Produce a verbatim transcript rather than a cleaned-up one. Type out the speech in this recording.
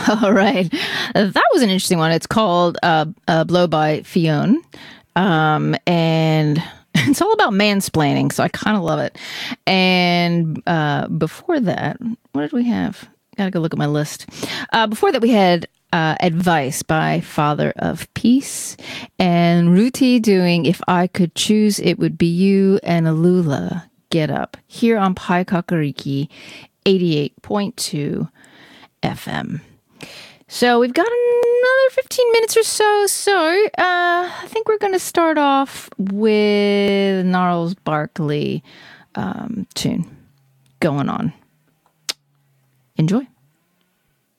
All right. Uh, That was an interesting one. It's called uh, uh, Blow by Fionn. Um, and it's all about mansplaining, so I kind of love it. And uh, before that, what did we have? Gotta go look at my list. Uh, before that, we had uh, Advice by Father of Peace. And Ruti doing If I Could Choose, It Would Be You. And Alula, Get Up. Here on Pai Kakariki, eighty-eight point two F M. So we've got another fifteen minutes or so. So uh, I think we're going to start off with Gnarls Barkley um, tune going on. Enjoy.